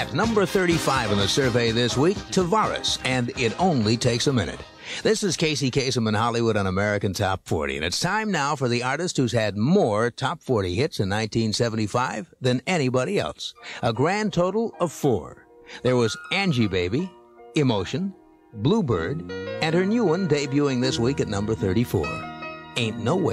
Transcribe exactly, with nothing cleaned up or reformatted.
At number thirty-five in the survey this week, Tavares, and It Only Takes a Minute. This is Casey Kasem in Hollywood on American Top forty, and it's time now for the artist who's had more Top forty hits in nineteen seventy-five than anybody else. A grand total of four. There was Angie Baby, Emotion, Bluebird, and her new one debuting this week at number thirty-four. Ain't No Way